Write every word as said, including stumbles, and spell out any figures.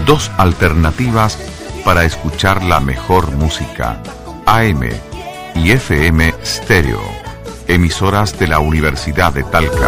Dos alternativas para escuchar la mejor música. A M y F M Stereo. Emisoras de la Universidad de Talca.